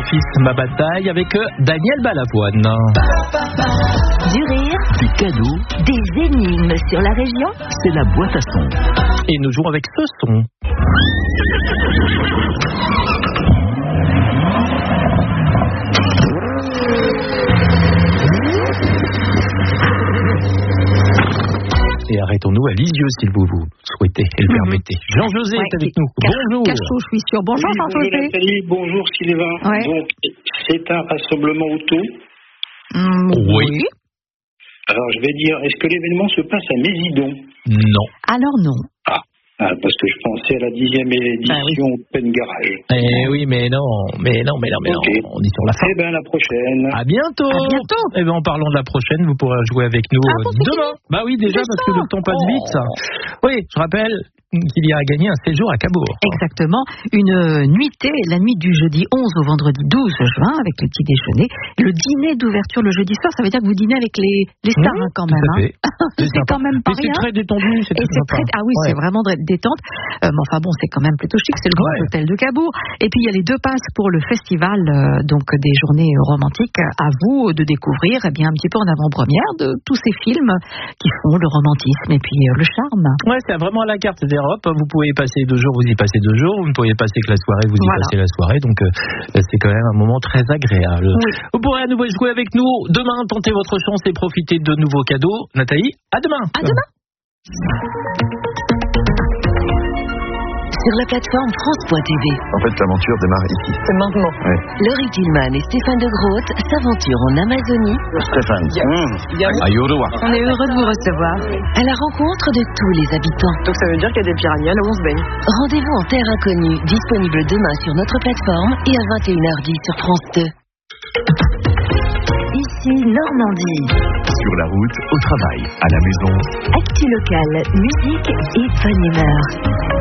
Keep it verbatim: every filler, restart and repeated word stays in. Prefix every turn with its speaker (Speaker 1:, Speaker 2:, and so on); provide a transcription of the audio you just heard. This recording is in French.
Speaker 1: mon fils, ma bataille avec Daniel Balavoine.
Speaker 2: Du rire,
Speaker 3: du cadeau,
Speaker 2: des énigmes sur la région.
Speaker 3: C'est la boîte à son.
Speaker 1: Et nous jouons avec ce son. Et arrêtons-nous à Lisieux, s'il vous, vous souhaitez et le
Speaker 2: Mm-hmm.
Speaker 1: permettez. Jean-José
Speaker 2: Ouais,
Speaker 1: est avec nous.
Speaker 2: Cache-
Speaker 1: Bonjour.
Speaker 2: Cachot, je suis sûre. Bonjour,
Speaker 4: Oui, bonjour
Speaker 2: Jean-José.
Speaker 4: Nathalie, bonjour Sylvain.
Speaker 2: Ouais.
Speaker 4: Donc, c'est un rassemblement auto.
Speaker 2: Mm,
Speaker 1: Oui.
Speaker 4: Alors, je vais dire, est-ce que l'événement se passe à Mésidon?
Speaker 1: Non.
Speaker 2: Alors non.
Speaker 4: Ah, parce que je pensais à la dixième édition
Speaker 2: Bah oui.
Speaker 4: Open Garage.
Speaker 1: Eh oui, mais non, mais non, mais non, mais
Speaker 4: Ok.
Speaker 1: non. On est sur la fin.
Speaker 4: Eh bien, la prochaine.
Speaker 1: À bientôt.
Speaker 2: À bientôt.
Speaker 1: Eh ben, en parlant de la prochaine, vous pourrez jouer avec nous
Speaker 2: Ah
Speaker 1: euh,
Speaker 2: bon, c'est
Speaker 1: demain. Bah oui, déjà,
Speaker 2: Déjà.
Speaker 1: parce que le temps passe
Speaker 2: Oh.
Speaker 1: vite. Ça. Oui, je rappelle qu'il y a gagné un séjour à Cabourg.
Speaker 2: Exactement. Une euh, nuitée, la nuit du jeudi onze au vendredi douze juin, avec le petit déjeuner. Le dîner d'ouverture le jeudi soir, ça veut dire que vous dînez avec les, les stars
Speaker 1: Mmh,
Speaker 2: hein, quand
Speaker 1: tout
Speaker 2: même.
Speaker 1: à fait.
Speaker 2: Hein. C'est
Speaker 1: sympa.
Speaker 2: quand même pas
Speaker 1: Et c'est
Speaker 2: rien.
Speaker 1: très détendu, c'est
Speaker 2: Et
Speaker 1: très
Speaker 2: c'est
Speaker 1: sympa.
Speaker 2: très, ah oui,
Speaker 1: Ouais.
Speaker 2: c'est vraiment de- détente. Euh, mais enfin bon, c'est quand même plutôt chic. C'est le Grand
Speaker 1: Ouais.
Speaker 2: Hôtel de Cabourg. Et puis il y a les deux passes pour le festival, euh, donc des journées romantiques. À vous de découvrir, eh bien un petit peu en avant-première de tous ces films qui font le romantisme et puis euh, le charme.
Speaker 1: Ouais, c'est vraiment à la carte d'Europe. Vous pouvez y passer deux jours, vous y passez deux jours. Vous ne pouvez passer que la soirée, vous y
Speaker 2: Voilà.
Speaker 1: passez la soirée. Donc, euh, c'est quand même un moment très agréable.
Speaker 2: Oui.
Speaker 1: Vous pourrez à nouveau jouer avec nous demain, tenter votre chance et profiter de nouveaux cadeaux. Nathalie, à demain.
Speaker 2: À demain.
Speaker 5: Sur la plateforme France point T V.
Speaker 6: En fait, l'aventure démarre ici.
Speaker 5: C'est maintenant.
Speaker 6: Ouais.
Speaker 5: Laurie Tillman et Stéphane de Groot s'aventurent en Amazonie
Speaker 6: Stéphane. Mmh. Ayurua.
Speaker 5: On est heureux de vous recevoir. À la rencontre de tous les habitants.
Speaker 7: Donc ça veut dire qu'il y a des piranhas là où on se baigne.
Speaker 5: Rendez-vous en Terre Inconnue, disponible demain sur notre plateforme et à vingt et une heures dix sur France deux.
Speaker 2: Ici Normandie.
Speaker 3: Sur la route, au travail, à la maison.
Speaker 2: Actu locale, musique et bonne humeur.